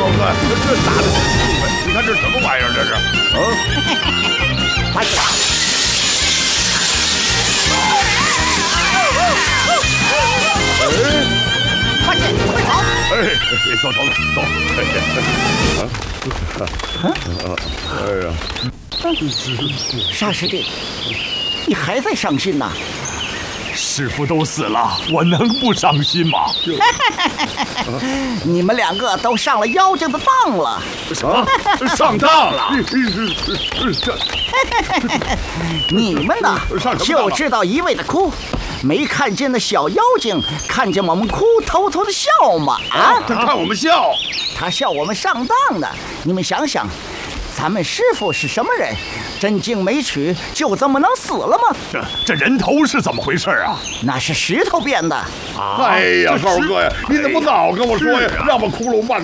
哥，这打的真痛快！你看这什么玩意儿？这是？ 快去吧！快点，快跑！ 哎，走，哎呀， 沙师弟，你还在伤心呐？ 师傅都死了，我能不伤心吗？ 你们两个都上了妖精的当了。 啊，上当了！ 你们呢，就知道一味的哭，没看见那小妖精看见我们哭，偷偷的笑吗？啊， 他看我们笑， 他笑我们上当呢。你们想想，咱们师傅是什么人？真经没取，就这么能死了吗？ 这人头是怎么回事啊？ 那是石头变的。 哎呀，高哥呀，你怎么不早跟我说呀？让我窟窿半